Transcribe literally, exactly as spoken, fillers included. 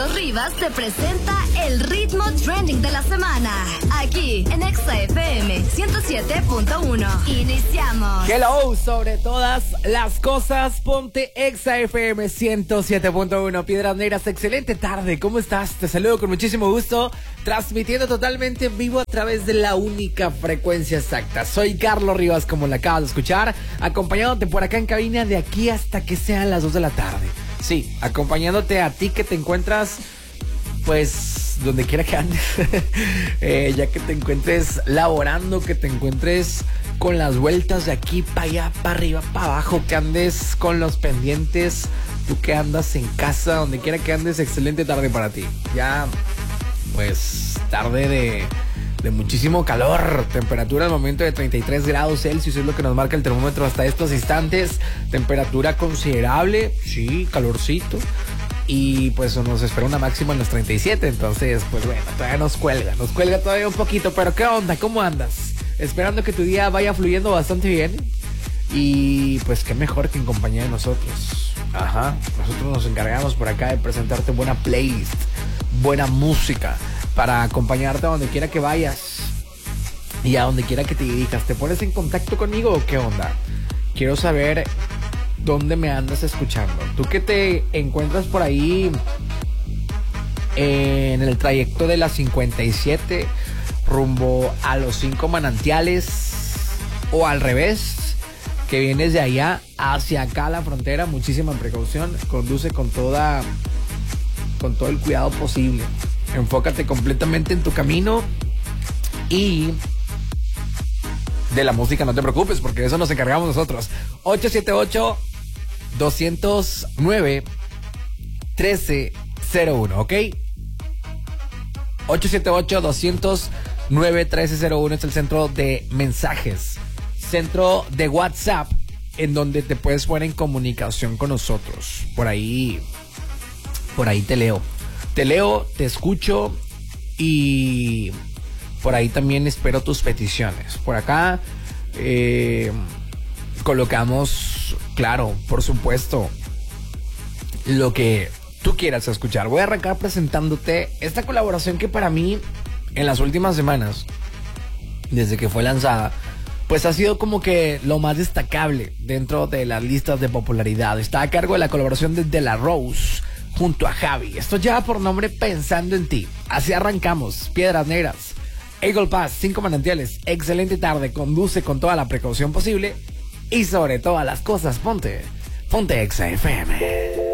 Rivas te presenta el ritmo trending de la semana, aquí en Exa F M ciento siete punto uno. Iniciamos. Hello, sobre todas las cosas, ponte Exa F M ciento siete punto uno. Piedras Negras, excelente tarde, ¿cómo estás? Te saludo con muchísimo gusto, transmitiendo totalmente en vivo a través de la única frecuencia exacta. Soy Carlos Rivas, como la acabas de escuchar, acompañándote por acá en cabina de aquí hasta que sean las dos de la tarde. Sí, acompañándote a ti que te encuentras, pues, donde quiera que andes, eh, ya que te encuentres laborando, que te encuentres con las vueltas de aquí para allá, para arriba, para abajo, que andes con los pendientes, tú que andas en casa, donde quiera que andes, excelente tarde para ti. Ya, pues, tarde de... de muchísimo calor, temperatura al momento de treinta y tres grados Celsius es lo que nos marca el termómetro hasta estos instantes, temperatura considerable, sí, calorcito, y pues nos espera una máxima en los treinta y siete, entonces pues bueno, todavía nos cuelga, nos cuelga todavía un poquito, pero ¿qué onda? ¿Cómo andas? Esperando que tu día vaya fluyendo bastante bien, y pues qué mejor que en compañía de nosotros. Ajá, nosotros nos encargamos por acá de presentarte buena playlist, buena música, para acompañarte a donde quiera que vayas y a donde quiera que te dirijas. ¿Te pones en contacto conmigo o qué onda? Quiero saber dónde me andas escuchando. Tú que te encuentras por ahí en el trayecto de la cincuenta y siete rumbo a los cinco manantiales, o al revés, que vienes de allá hacia acá a la frontera, muchísima precaución, conduce con toda con todo el cuidado posible. Enfócate completamente en tu camino y de la música no te preocupes, porque de eso nos encargamos nosotros. ocho siete ocho, dos cero nueve, uno tres cero uno, ¿ok? ocho siete ocho, dos cero nueve, uno tres cero uno es el centro de mensajes, centro de WhatsApp, en donde te puedes poner en comunicación con nosotros. Por ahí, por ahí te leo. Te leo, te escucho y por ahí también espero tus peticiones. Por acá eh, colocamos, claro, por supuesto, lo que tú quieras escuchar. Voy a arrancar presentándote esta colaboración que para mí en las últimas semanas, desde que fue lanzada, pues ha sido como que lo más destacable dentro de las listas de popularidad. Está a cargo de la colaboración de De La Rose junto a Javi. Esto lleva por nombre Pensando en Ti. Así arrancamos. Piedras Negras, Eagle Pass, cinco manantiales. Excelente tarde. Conduce con toda la precaución posible y sobre todas las cosas ponte, ponte Exa F M.